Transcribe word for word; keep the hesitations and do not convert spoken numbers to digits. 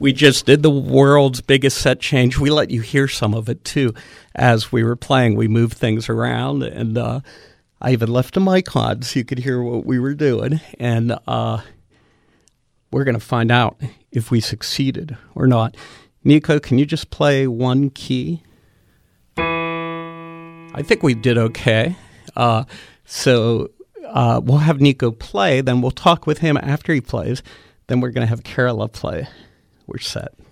We just did the world's biggest set change. We let you hear some of it, too. As we were playing, we moved things around, and uh, I even left a mic on so you could hear what we were doing. And uh, we're going to find out if we succeeded or not. Nico, can you just play one key? I think we did okay. Uh, so uh, we'll have Nico play, then we'll talk with him after he plays. Then we're going to have Carola play. We're set.